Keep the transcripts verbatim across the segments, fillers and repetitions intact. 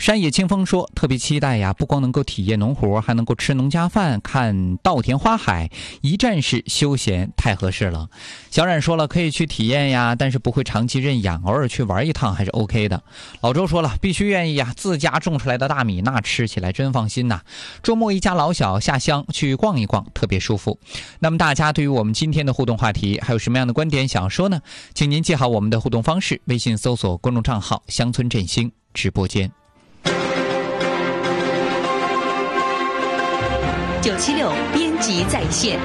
山野清风说，特别期待呀，不光能够体验农活，还能够吃农家饭，看稻田花海，一站式休闲太合适了。小冉说了，可以去体验呀，但是不会长期认养，偶尔去玩一趟还是 OK 的。老周说了，必须愿意呀，自家种出来的大米那吃起来真放心呐。周末一家老小下乡去逛一逛，特别舒服。那么大家对于我们今天的互动话题还有什么样的观点想说呢？请您记好我们的互动方式，微信搜索公众账号乡村振兴直播间。 九七六编辑在线。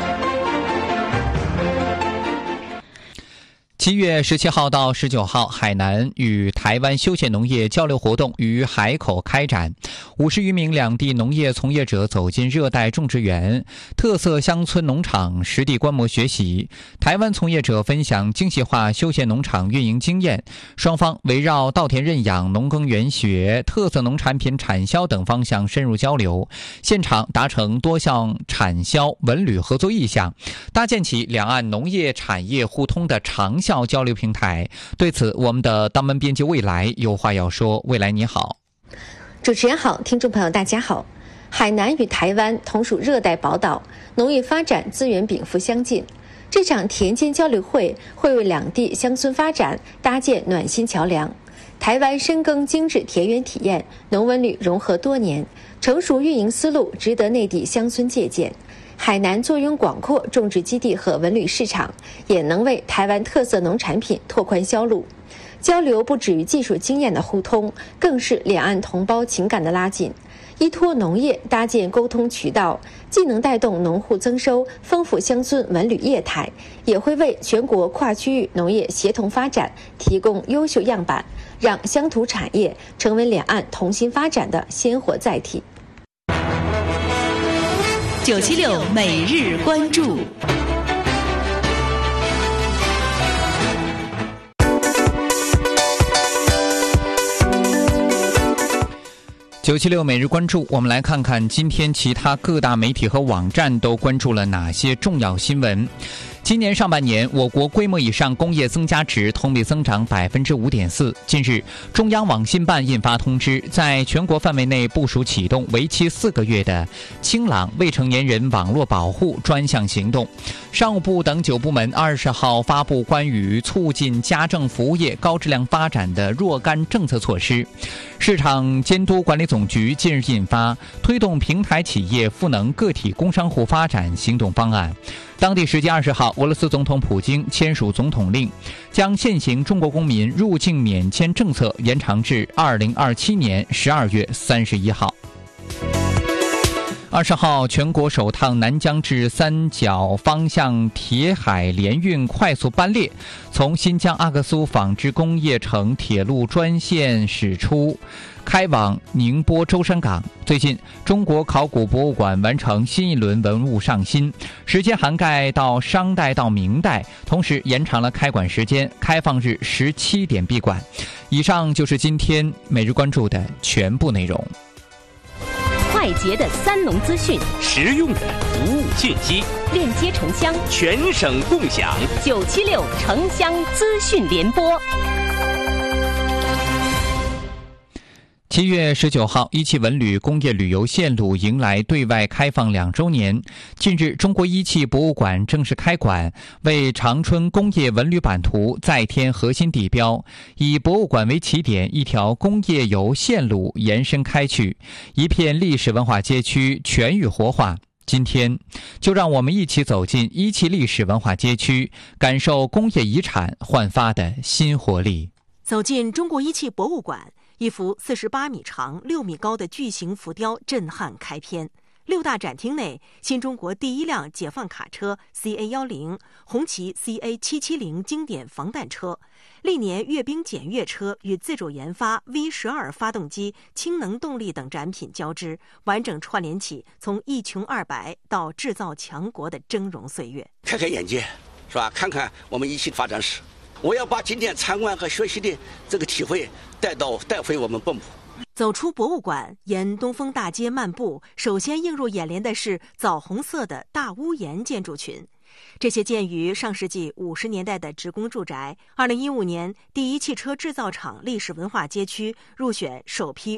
七月十七号到十九号，海南与台湾休闲农业交流活动于海口开展，五十余名两地农业从业者走进热带种植园、特色乡村农场实地观摩学习，台湾从业者分享精细化休闲农场运营经验，双方围绕稻田认养、农耕园学、特色农产品产销等方向深入交流，现场达成多项产销文旅合作意向，搭建起两岸农业产业互通的长效交流平台。对此，我们的当门编辑未来有话要说。未来你好。 主持人好，听众朋友大家好。海南与台湾同属热带宝岛，农业发展资源禀赋相近，这场田间交流会会为两地乡村发展搭建暖心桥梁。台湾深耕精致田园体验、农文旅融合多年，成熟运营思路值得内地乡村借鉴。海南坐拥广阔种植基地和文旅市场，也能为台湾特色农产品拓宽销路。交流不止于技术经验的互通，更是两岸同胞情感的拉近。依托农业搭建沟通渠道，既能带动农户增收，丰富乡村文旅业态，也会为全国跨区域农业协同发展提供优秀样板，让乡土产业成为两岸同心发展的鲜活载体。 九七六每日关注。 九七六每日关注，我们来看看今天其他各大媒体和网站都关注了哪些重要新闻。今年上半年，我国规模以上工业增加值同比增长 百分之五点四。 近日，中央网信办印发通知，在全国范围内部署启动为期四个月的清朗未成年人网络保护专项行动。商务部等九部门二十号发布关于促进家政服务业高质量发展的若干政策措施。市场监督管理总局近日印发推动平台企业赋能个体工商户发展行动方案。当地时间二十号，俄罗斯总统普京签署总统令，将现行中国公民入境免签政策延长至二零二七年十二月三十一号。二十号，全国首趟南江至三角方向铁海联运快速班列从新疆阿克苏纺织工业城铁路专线驶出，开往宁波舟山港。最近，中国考古博物馆完成新一轮文物上新，时间涵盖到商代到明代，同时延长了开馆时间，开放日十七点闭馆。以上就是今天每日关注的全部内容。 快捷的三农资讯， 实用的服务信息， 链接城乡， 全省共享。 九七六城乡资讯联播。 七月十九号，一汽文旅工业旅游线路迎来对外开放两周年。近日，中国一汽博物馆正式开馆，为长春工业文旅版图再添核心地标，以博物馆为起点，一条工业游线路延伸开去，一片历史文化街区全域活化。今天，就让我们一起走进一汽历史文化街区，感受工业遗产焕发的新活力。 走进中国一汽博物馆，一幅四十八米长、六米高的巨型浮雕震撼开篇。六大展厅内，新中国第一辆解放卡车 C A 一零、红旗 C A 七七零经典防弹车、历年阅兵检阅车与自主研发 V 十二 发动机、氢能动力等展品交织，完整串联起从一穷二白到制造强国的峥嵘岁月。 开开眼界，是吧？看看我们一汽发展史。我要把今天参观和学习的这个体会带到带回我们蚌埠。 走出博物馆，沿东风大街漫步，首先映入眼帘的是枣红色的大屋檐建筑群。这些建于上世纪五十年代的职工住宅，二零一五年第一汽车制造厂历史文化街区入选首批